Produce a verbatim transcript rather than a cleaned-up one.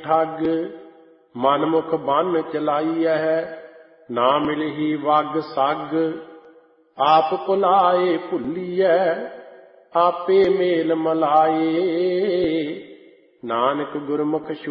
ਠੱਗ। ਮਨਮੁਖ ਬੰਨ ਚਲਾਈਐ ਨਾ ਮਿਲਹੀ ਵਗ ਸੱਗ। ਆਪ ਭੁਲਾਏ ਭੁੱਲੀਐ ਆਪੇ ਮੇਲ ਮਲਾਏ। ਨਾਨਕ ਗੁਰਮੁਖ